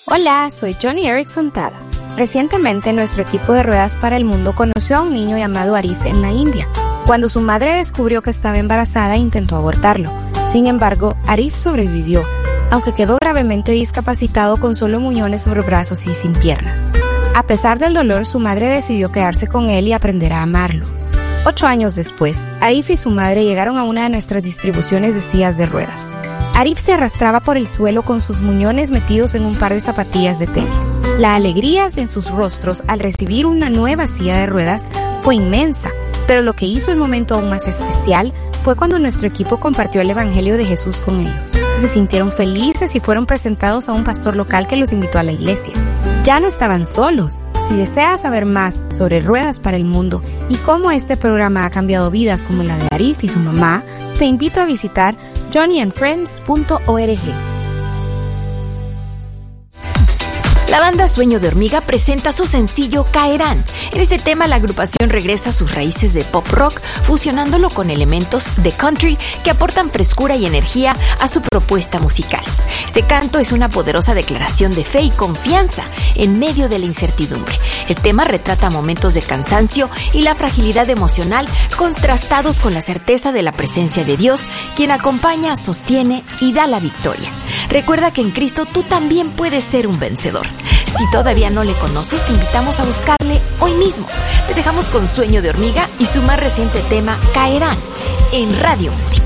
Hola, soy Johnny Erickson Tada. Recientemente nuestro equipo de Ruedas para el Mundo conoció a un niño llamado Arif en la India. Cuando su madre descubrió que estaba embarazada, intentó abortarlo. Sin embargo, Arif sobrevivió, aunque quedó gravemente discapacitado con solo muñones sobre brazos y sin piernas. A pesar del dolor, su madre decidió quedarse con él y aprender a amarlo. 8 años después, Arif y su madre llegaron a una de nuestras distribuciones de sillas de ruedas. Arif se arrastraba por el suelo con sus muñones metidos en un par de zapatillas de tenis. La alegría en sus rostros al recibir una nueva silla de ruedas fue inmensa, pero lo que hizo el momento aún más especial fue cuando nuestro equipo compartió el Evangelio de Jesús con ellos. Se sintieron felices y fueron presentados a un pastor local que los invitó a la iglesia. Ya no estaban solos. Si deseas saber más sobre Ruedas para el Mundo y cómo este programa ha cambiado vidas como la de Arif y su mamá, te invito a visitar johnnyandfriends.org. La banda Sueño de Hormiga presenta su sencillo Caerán. En este tema la agrupación regresa a sus raíces de pop rock, fusionándolo con elementos de country que aportan frescura y energía a su propuesta musical. Este canto es una poderosa declaración de fe y confianza en medio de la incertidumbre. El tema retrata momentos de cansancio y la fragilidad emocional contrastados con la certeza de la presencia de Dios, quien acompaña, sostiene y da la victoria. Recuerda que en Cristo tú también puedes ser un vencedor. Si todavía no le conoces, te invitamos a buscarle hoy mismo. Te dejamos con Sueño de Hormiga y su más reciente tema, Caerán, en Radio Mundi.